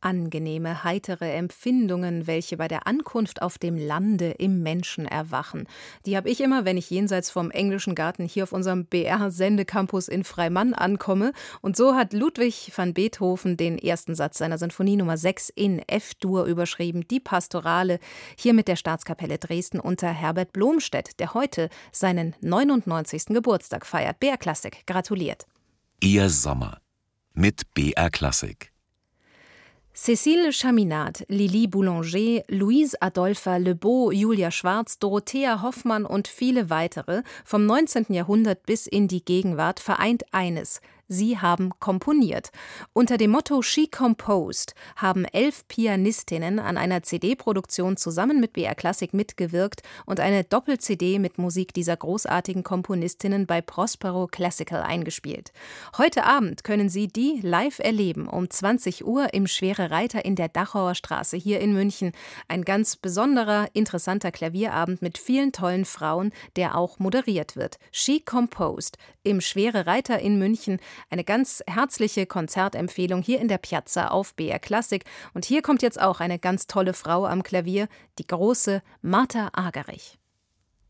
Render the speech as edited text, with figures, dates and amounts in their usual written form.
Angenehme, heitere Empfindungen, welche bei der Ankunft auf dem Lande im Menschen erwachen. Die habe ich immer, wenn ich jenseits vom Englischen Garten hier auf unserem BR-Sendecampus in Freimann ankomme. Und so hat Ludwig van Beethoven den ersten Satz seiner Sinfonie Nummer 6 in F-Dur überschrieben, die Pastorale, hier mit der Staatskapelle Dresden unter Herbert Blomstedt, der heute seinen 99. Geburtstag feiert. BR Klassik gratuliert. Ihr Sommer mit BR Klassik. Cécile Chaminade, Lili Boulanger, Louise Adolphe Lebeau, Julia Schwarz, Dorothea Hoffmann und viele weitere, vom 19. Jahrhundert bis in die Gegenwart, vereint eines: Sie haben komponiert. Unter dem Motto She Composed haben 11 Pianistinnen an einer CD-Produktion zusammen mit BR Klassik mitgewirkt und eine Doppel-CD mit Musik dieser großartigen Komponistinnen bei Prospero Classical eingespielt. Heute Abend können Sie die live erleben, um 20 Uhr im Schwere Reiter in der Dachauer Straße hier in München. Ein ganz besonderer, interessanter Klavierabend mit vielen tollen Frauen, der auch moderiert wird. She Composed im Schwere Reiter in München. Eine ganz herzliche Konzertempfehlung hier in der Piazza auf BR Klassik. Und hier kommt jetzt auch eine ganz tolle Frau am Klavier, die große Martha Argerich.